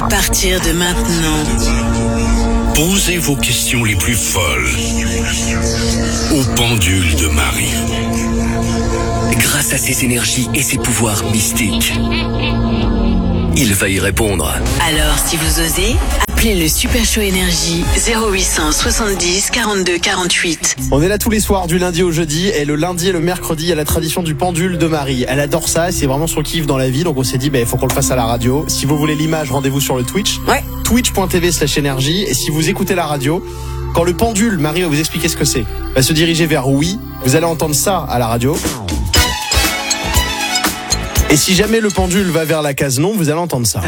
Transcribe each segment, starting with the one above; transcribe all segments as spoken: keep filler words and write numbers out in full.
À partir de maintenant, posez vos questions les plus folles au pendule de Marie. Grâce à ses énergies et ses pouvoirs mystiques, il va y répondre. Alors si vous osez, appelez le Super Show Énergie zéro huit cent soixante-dix quarante-deux quarante-huit. On est là tous les soirs du lundi au jeudi, et le lundi et le mercredi, il y a la tradition du pendule de Marie. Elle adore ça, c'est vraiment son kiff dans la vie, donc on s'est dit, bah, il faut qu'on le fasse à la radio. Si vous voulez l'image, rendez-vous sur le Twitch. Ouais. twitch.tv slash énergie. Et si vous écoutez la radio, quand le pendule, Marie va vous expliquer ce que c'est, va se diriger vers oui. Vous allez entendre ça à la radio. Et si jamais le pendule va vers la case non, vous allez entendre ça.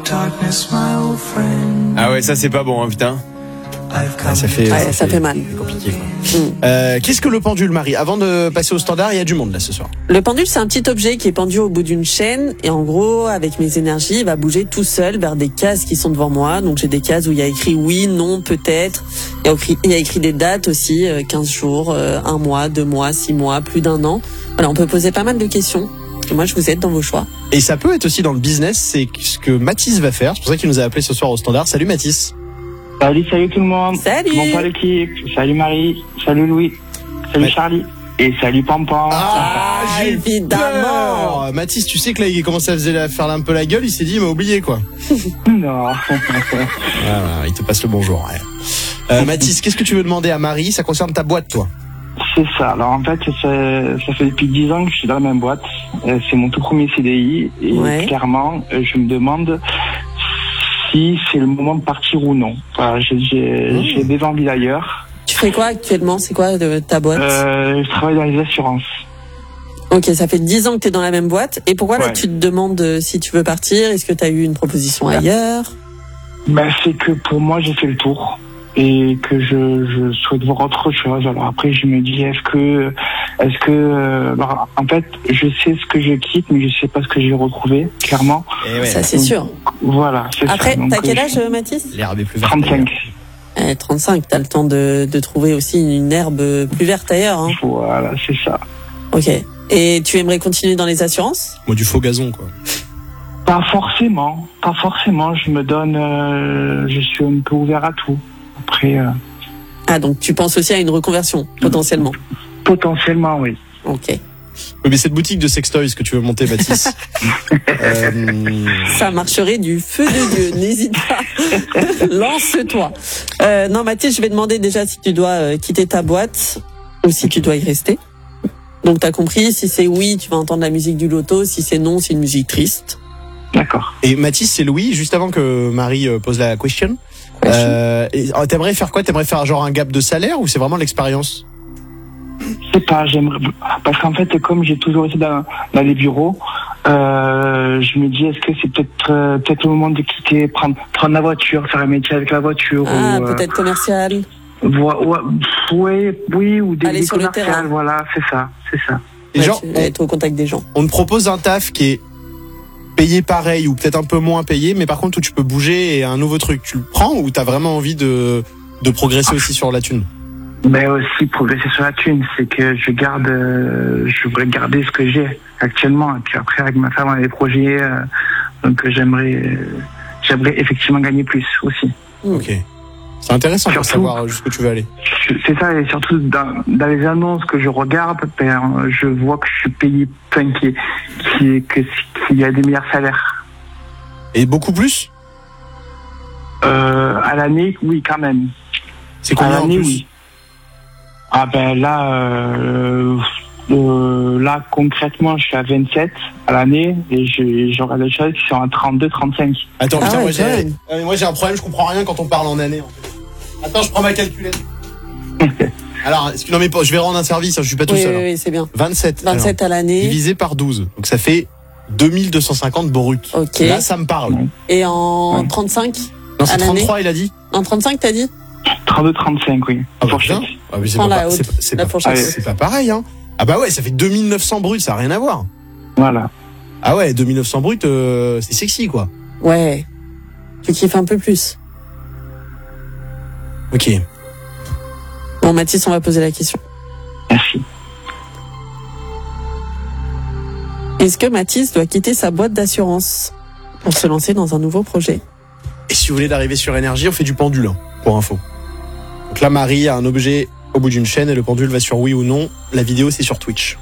Ah ouais, ça c'est pas bon, hein, putain. Ah, ça fait, Ouais, ça, ça fait, fait mal. c'est compliqué, quoi. Mm. Euh, qu'est-ce que le pendule, Marie? Avant de passer au standard, il y a du monde là ce soir. Le pendule, c'est un petit objet qui est pendu au bout d'une chaîne et en gros, avec mes énergies, il va bouger tout seul vers des cases qui sont devant moi. Donc j'ai des cases où il y a écrit oui, non, peut-être. Il y a écrit, il y a écrit des dates aussi, quinze jours, un mois, deux mois, six mois, plus d'un an. Voilà, on peut poser pas mal de questions. Et moi, je vous aide dans vos choix. Et ça peut être aussi dans le business, c'est ce que Mathis va faire. C'est pour ça qu'il nous a appelé ce soir au standard. Salut Mathis. Salut, salut tout le monde. Salut. Bonsoir l'équipe. Salut Marie. Salut Louis. Salut Ouais. Charlie. Et salut Pampan. Ah, j'ai eu évidemment. peur. Mathis, tu sais que là, il commençait à faisait- à faire un peu la gueule, il s'est dit, il m'a oublié, quoi. Non. Voilà, il te passe le bonjour. Ouais. Euh, Mathis, qu'est-ce que tu veux demander à Marie? Ça concerne ta boîte, toi. C'est ça. Alors en fait, ça, ça fait depuis dix ans que je suis dans la même boîte. Euh, C'est mon tout premier C D I. Et Ouais. clairement, euh, je me demande si c'est le moment de partir ou non. Voilà, j'ai j'ai- Mmh. j'ai des envies d'ailleurs. Tu fais quoi actuellement? C'est quoi de ta boîte? Euh, je travaille dans les assurances. Ok, ça fait dix ans que tu es dans la même boîte. Et pourquoi là Ouais. tu te demandes euh, si tu veux partir? Est-ce que tu as eu une proposition ailleurs? Ben, c'est que pour moi, j'ai fait le tour et que je, je souhaite voir autre chose. Alors après, je me dis, est-ce que, est-ce que, euh, bah, en fait, je sais ce que je quitte, mais je sais pas ce que je vais retrouver, clairement. Et ouais, Ça, c'est sûr. Voilà, c'est ça. Après, Donc, t'as quel euh, âge, Mathis? l'herbe est plus verte. trente-cinq. Eh, trente-cinq, t'as le temps de, de trouver aussi une herbe plus verte ailleurs. Hein. Voilà, c'est ça. Ok. Et tu aimerais continuer dans les assurances? Moi, du faux gazon, quoi. Pas forcément, pas forcément. Je me donne, euh, je suis un peu ouvert à tout. Après, euh, Ah, donc tu penses aussi à une reconversion, potentiellement. potentiellement, oui. Ok. Oui, mais cette boutique de sextoys que tu veux monter, Mathis. euh, Ça marcherait du feu de Dieu, n'hésite pas. Lance-toi. Euh, non, Mathis, je vais demander déjà si tu dois euh, quitter ta boîte ou si tu dois y rester. Donc t'as compris, si c'est oui, tu vas entendre la musique du loto, si c'est non, c'est une musique triste. D'accord. Et Mathis, c'est Louis, juste avant que Marie euh, pose la question. Question. Euh, et, oh, t'aimerais faire quoi? T'aimerais faire genre un gap de salaire ou c'est vraiment l'expérience? Je sais pas, j'aimerais, parce qu'en fait, comme j'ai toujours été dans, dans les bureaux, euh, je me dis, est-ce que c'est peut-être, euh, peut-être le moment de quitter, prendre, prendre la voiture, faire un métier avec la voiture, Ah, ou, euh, peut-être commercial. voi- ouais, oui, oui, ou des, Aller des sur le commerciales, terrain. voilà, c'est ça, c'est ça. Et Ouais, genre, tu vas être au contact des gens. on te propose un taf qui est payé pareil ou peut-être un peu moins payé, mais par contre où tu peux bouger et un nouveau truc. Tu le prends ou t'as vraiment envie de, de progresser aussi sur la thune? Mais aussi progresser sur la thune, c'est que je garde, euh, je voudrais garder ce que j'ai actuellement. Et puis après, avec ma femme, on a des projets, euh, donc euh, j'aimerais, euh, j'aimerais effectivement gagner plus aussi. Ok. C'est intéressant pour Surtout- savoir jusqu'où tu veux aller. Je- C'est ça, et surtout dans, dans les annonces que je regarde, ben, je vois que je suis payé, enfin, qui, qui, que- qu'il y a des meilleurs salaires. Et beaucoup plus? Euh, à l'année, oui, quand même. C'est À combien en l'année, plus? oui. Ah ben là, euh, euh, là concrètement, je suis à vingt-sept à l'année et je- j'aurai des choses qui sont à trente-deux, trente-cinq. Attends, Ah putain, ouais, moi, quand j'ai, même. Ah, mais moi j'ai un problème, je comprends rien quand on parle en année. En fait. Attends, je prends ma calculette. Alors, excuse- non mais pas- je vais rendre un service, hein, je suis pas tout Oui, seul. oui, hein. oui, c'est bien. vingt-sept. vingt-sept alors, à l'année. divisé par douze. Donc ça fait deux mille deux cent cinquante brut. Ok. Là, ça me parle. Et en Ouais. trente-cinq? Non, c'est À l'année trente-trois, il a dit. En trente-cinq, t'as dit? trente-deux, trente-cinq, oui. Ah bah Fourchette. putain. Ah, mais c'est Prends pas, la pa- haute, c'est, c'est la pas, fourchette. c'est pas pareil, hein. Ah bah ouais, ça fait deux mille neuf cents brut, ça a rien à voir. Voilà. Ah ouais, deux mille neuf cents brut, euh, c'est sexy, quoi. Ouais. Tu kiffes un peu plus. Ok. Bon, Mathis, on va poser la question. Merci. Est-ce que Mathis doit quitter sa boîte d'assurance pour se lancer dans un nouveau projet? Et si vous voulez d'arriver sur énergie, on fait du pendule, hein, pour info. Donc là, Marie a un objet au bout d'une chaîne et le pendule va sur oui ou non. La vidéo, c'est sur Twitch.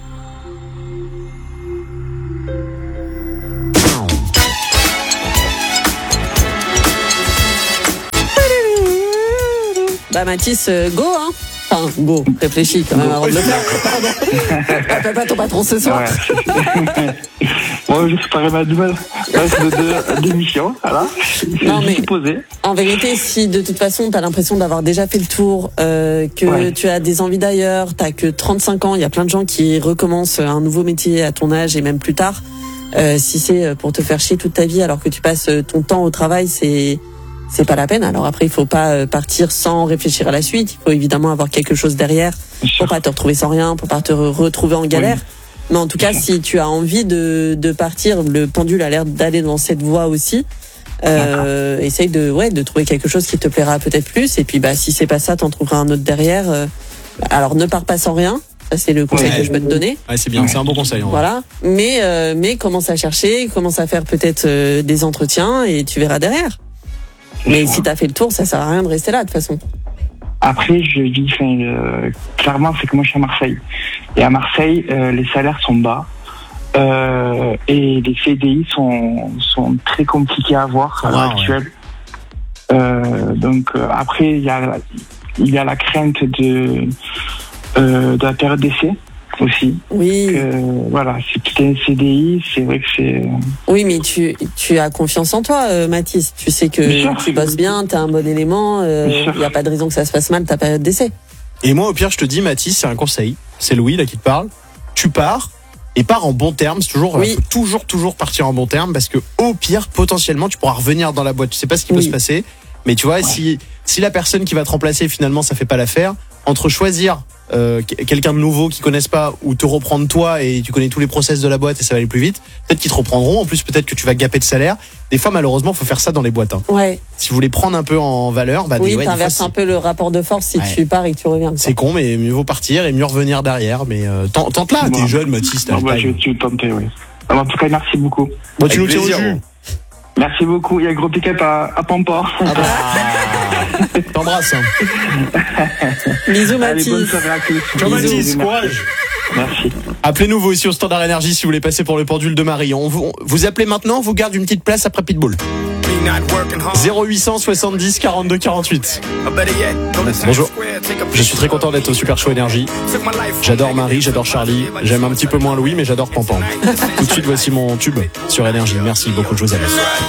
Bah Mathis, euh, go hein. Enfin, go, réfléchis quand même avant de le faire. Pardon. Appelle pas ton patron ce soir. Ouais. Bon, je préparais ma nouvelle de d'émission, voilà. Non, Je mais- suis posé. En vérité, si de toute façon t'as l'impression d'avoir déjà fait le tour, euh, que Ouais. tu as des envies d'ailleurs, t'as que trente-cinq ans, il y a plein de gens qui recommencent un nouveau métier à ton âge et même plus tard. Euh, si c'est pour te faire chier toute ta vie alors que tu passes ton temps au travail, c'est c'est pas la peine. Alors après, il faut pas partir sans réfléchir à la suite. Il faut évidemment avoir quelque chose derrière pour pas te retrouver sans rien, pour pas te re- retrouver en galère. Oui. Mais en tout cas, si tu as envie de, de partir, le pendule a l'air d'aller dans cette voie aussi. Euh, essaye de, ouais, de trouver quelque chose qui te plaira peut-être plus. Et puis, bah, si c'est pas ça, t'en trouveras un autre derrière. Euh, alors, ne pars pas sans rien. Ça, c'est le conseil Ouais. que je peux te donner. Ouais, c'est bien, c'est un bon conseil. En vrai. Voilà. Mais, euh, mais commence à chercher, commence à faire peut-être euh, des entretiens et tu verras derrière. Mais si t'as fait le tour, ça sert à rien de rester là, de toute façon. Après, je dis, enfin, euh, clairement, c'est que moi, je suis à Marseille. Et à Marseille, euh, les salaires sont bas. Euh, et les C D I sont, sont très compliqués à avoir à l'heure Ah, ouais. actuelle. Euh, donc, euh, après, il y a, il y a la crainte de, euh, de la période d'essai aussi. Oui. Euh, voilà, si tu es un C D I, c'est vrai que c'est... Oui, mais tu, tu as confiance en toi, euh, Mathis. Tu sais que Bien sûr. tu bosses bien, t'as un bon élément. Il Bien sûr. n'y a pas de raison que ça se passe mal ta période d'essai. Et moi, au pire, je te dis, Mathis, c'est un conseil. C'est Louis, là, qui te parle. Tu pars. Et pars en bon terme, c'est toujours, Oui. faut toujours, toujours partir en bon terme parce que au pire, potentiellement, tu pourras revenir dans la boîte. Tu sais pas ce qui peut Oui. se passer, mais tu vois, si si la personne qui va te remplacer finalement ça fait pas l'affaire, entre choisir euh, quelqu'un de nouveau qu'ils connaissent pas ou te reprendre toi et tu connais tous les process de la boîte et ça va aller plus vite, peut-être qu'ils te reprendront. En plus, peut-être que tu vas gaper de salaire. Des fois, malheureusement, faut faire ça dans les boîtes. Hein. Ouais. Si vous voulez prendre un peu en valeur, bah Oui, des, ouais, des fois, t'inverses c'est- un peu le rapport de force si Ouais. tu pars et que tu reviens. quoi. c'est con, mais mieux vaut partir et mieux revenir derrière. Mais euh, tente, tente là, Bon. t'es jeune, Mathis. T'as Bon, le bah, je time. vais je vais tenter, oui. Alors, en tout cas, merci beaucoup. Bon, tu Avec nous tiens au plaisir, jus. bon. Merci beaucoup. Il y a un gros pick-up à, à Pampa. T'embrasses. Hein. Bisous, Allez, bonne Mathis. soirée à tous. Ciao, Bisous, Mathis, merci. courage. Merci. Appelez-nous vous aussi au Standard Énergie si vous voulez passer pour le pendule de Marie. On vous, vous appelez maintenant, on vous garde une petite place après Pitbull. zéro huit cent soixante-dix quarante-deux quarante-huit. Bonjour. Je suis très content d'être au Super Show Énergie. J'adore Marie, j'adore Charlie. J'aime un petit peu moins Louis, mais j'adore Pampan. Tout de suite, voici mon tube sur Énergie. Merci beaucoup, Joseph.